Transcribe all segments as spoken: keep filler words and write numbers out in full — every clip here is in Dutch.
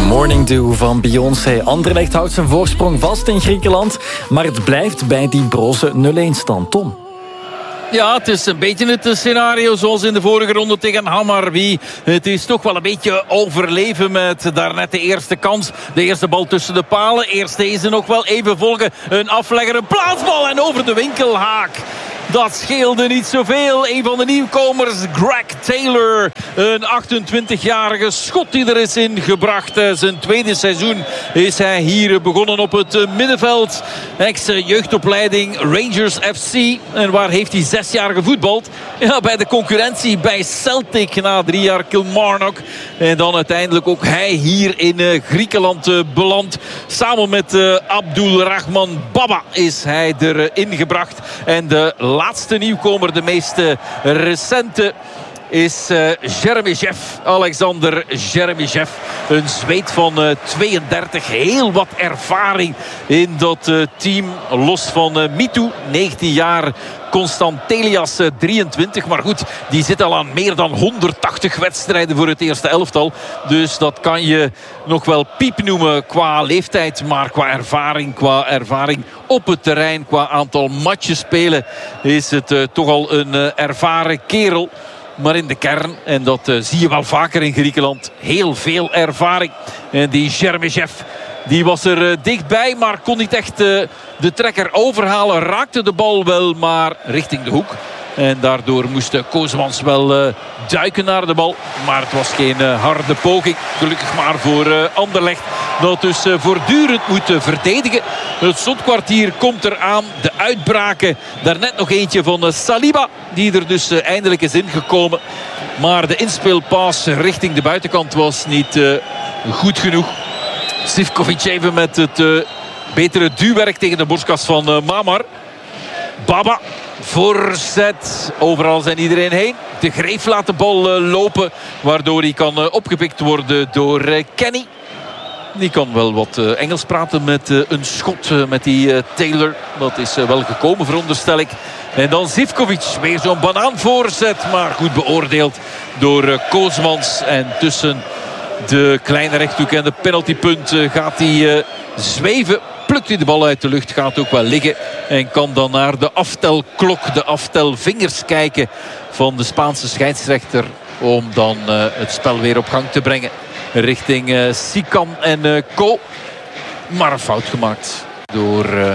Morning Dew van Beyoncé. Anderlecht houdt zijn voorsprong vast in Griekenland, maar het blijft bij die broze nul-een stand. Tom. Ja, het is een beetje het scenario zoals in de vorige ronde tegen Hammarby. Het is toch wel een beetje overleven met daarnet de eerste kans. De eerste bal tussen de palen. Eerst deze nog wel even volgen. Een aflegger, een plaatsbal en over de winkelhaak. Dat scheelde niet zoveel. Een van de nieuwkomers, Greg Taylor. Een achtentwintigjarige schot die er is ingebracht. Zijn tweede seizoen is hij hier begonnen op het middenveld. Ex-jeugdopleiding Rangers F C. En waar heeft hij zes jaar gevoetbald? Ja, bij de concurrentie bij Celtic na drie jaar Kilmarnock. En dan uiteindelijk ook hij hier in Griekenland beland. Samen met uh, Abdulrahman Baba is hij erin gebracht. En de laatste nieuwkomer, de meest recente, is uh, Jeremejeff. Alexander Jeremejeff. Een Zweed van uh, tweeëndertig. Heel wat ervaring in dat uh, team. Los van uh, Mitu, negentien jaar. Constantelias uh, drieëntwintig. Maar goed, die zit al aan meer dan honderdtachtig wedstrijden voor het eerste elftal. Dus dat kan je nog wel piep noemen qua leeftijd. Maar qua ervaring, qua ervaring op het terrein, qua aantal matches spelen, is het uh, toch al een uh, ervaren kerel. Maar in de kern, en dat uh, zie je wel vaker in Griekenland, heel veel ervaring. En die Jeremejeff, die was er uh, dichtbij, maar kon niet echt uh, de trekker overhalen. Raakte de bal wel, maar richting de hoek. En daardoor moest Koosmans wel uh, duiken naar de bal. Maar het was geen uh, harde poging. Gelukkig maar voor uh, Anderlecht. Dat dus uh, voortdurend moet uh, verdedigen. Het slotkwartier komt eraan. De uitbraken. Daarnet nog eentje van uh, Saliba. Die er dus uh, eindelijk is ingekomen. Maar de inspeelpaas richting de buitenkant was niet uh, goed genoeg. Zivkovic even met het uh, betere duwwerk tegen de borstkas van uh, Mamar. Baba. Voorzet. Overal zijn iedereen heen. De Greef laat de bal uh, lopen. Waardoor hij kan uh, opgepikt worden door uh, Kenny. Die kan wel wat uh, Engels praten met uh, een schot uh, met die uh, Taylor. Dat is uh, wel gekomen, veronderstel ik. En dan Zivkovic. Weer zo'n banaanvoorzet. Maar goed beoordeeld door uh, Koosmans. En tussen de kleine rechthoek en de penaltypunt uh, gaat hij uh, zweven. Plukt hij de bal uit de lucht, gaat ook wel liggen. En kan dan naar de aftelklok, de aftelvingers kijken van de Spaanse scheidsrechter. Om dan uh, het spel weer op gang te brengen. Richting uh, Sikan en uh, Co. Maar een fout gemaakt door uh,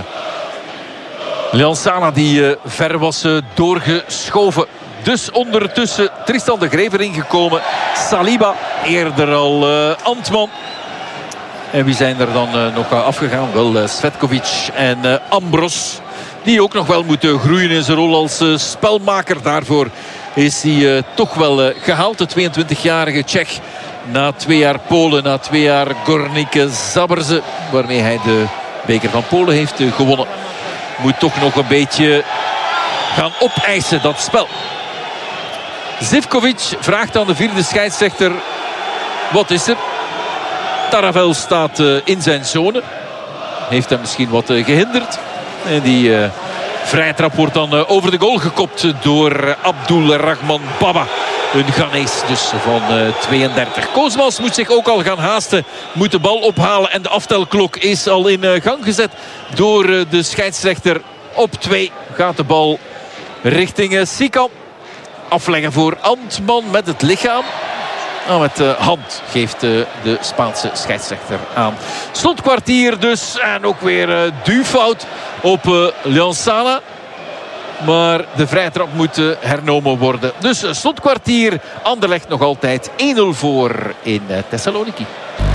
Liansana die uh, ver was uh, doorgeschoven. Dus ondertussen Tristan de Greef erin gekomen. Saliba, eerder al uh, Antman. En wie zijn er dan uh, nog afgegaan? Wel uh, Svetkovic en uh, Ambros. Die ook nog wel moeten groeien in zijn rol als uh, spelmaker. Daarvoor is hij uh, toch wel uh, gehaald. De tweeëntwintigjarige Tsjech. Na twee jaar Polen, na twee jaar Gornik Zabrze. Waarmee hij de beker van Polen heeft uh, gewonnen. Moet toch nog een beetje gaan opeisen dat spel. Zivkovic vraagt aan de vierde scheidsrechter: wat is er? Taravel staat uh, in zijn zone. Heeft hem misschien wat uh, gehinderd. En die uh, vrije trap wordt dan uh, over de goal gekopt door uh, Abdulrahman Baba. Een Ghanese dus van uh, tweeëndertig. Koosmans moet zich ook al gaan haasten. Moet de bal ophalen. En de aftelklok is al in uh, gang gezet door uh, de scheidsrechter. Op twee gaat de bal richting uh, Sikan. Afleggen voor Antman met het lichaam. Nou, met de hand geeft uh, de Spaanse scheidsrechter aan. Slotkwartier dus. En ook weer uh, duwfout op uh, Liansana. Maar de vrije trap moet uh, hernomen worden. Dus uh, slotkwartier. Anderlecht nog altijd één nul voor in uh, Thessaloniki.